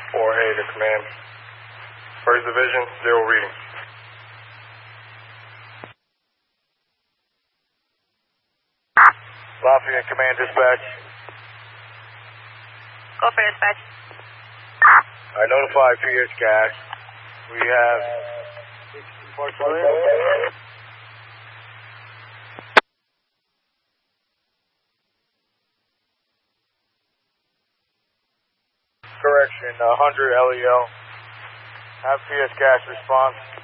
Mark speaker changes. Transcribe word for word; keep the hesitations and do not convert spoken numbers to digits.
Speaker 1: four A to command. First Division, zero reading. Lafayette Command Dispatch.
Speaker 2: Go for dispatch.
Speaker 1: I notify P S Gas. We have correction, one hundred L E L. Have P S Gas response.